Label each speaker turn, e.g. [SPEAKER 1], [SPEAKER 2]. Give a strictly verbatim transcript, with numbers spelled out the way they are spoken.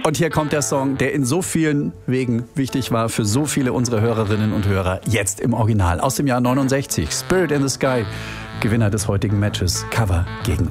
[SPEAKER 1] Und hier kommt der Song, der in so vielen Wegen wichtig war für so viele unserer Hörerinnen und Hörer. Jetzt im Original aus dem Jahr neunundsechzig. Spirit in the Sky, Gewinner des heutigen Matches. Cover gegen